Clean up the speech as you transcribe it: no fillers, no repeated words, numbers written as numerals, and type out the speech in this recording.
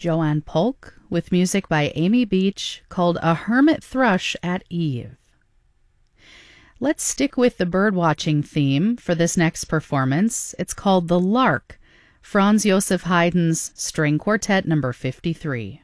Joanne Polk with music by Amy Beach called A Hermit Thrush at Eve. Let's stick with the birdwatching theme for this next performance. It's called The Lark, Franz Joseph Haydn's String Quartet No. 53.